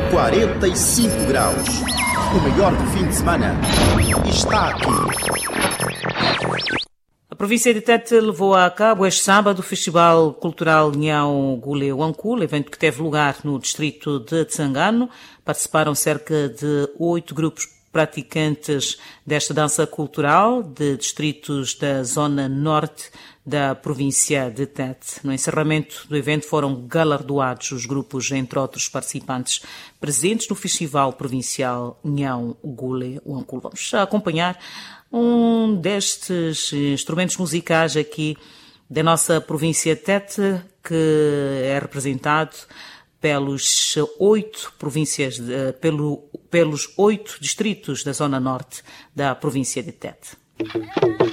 45 graus. O melhor do fim de semana está aqui. A província de Tete levou a cabo este sábado o Festival Cultural Nhau Gule Wankul, evento que teve lugar no distrito de Tsangano. Participaram cerca de 8 grupos praticantes desta dança cultural de distritos da zona norte da província de Tete. No encerramento do evento foram galardoados os grupos, entre outros participantes presentes no Festival Provincial Nhau Gule Wankul. Vamos acompanhar um destes instrumentos musicais aqui da nossa província de Tete, que é representado pelos 8 províncias, pelos 8 distritos da zona norte da província de Tete.